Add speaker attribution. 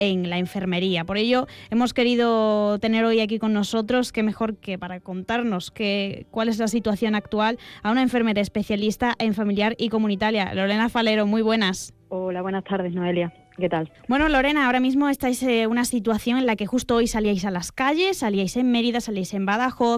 Speaker 1: en la enfermería. Por ello, hemos querido tener hoy aquí con nosotros, qué mejor que para contarnos cuál es la situación actual, a una enfermera especialista en familiar y comunitaria. Lorena Falero, muy buenas.
Speaker 2: Hola, buenas tardes, Noelia. ¿Qué tal?
Speaker 1: Bueno, Lorena, ahora mismo estáis en una situación en la que justo hoy salíais a las calles, salíais en Mérida, salíais en Badajoz,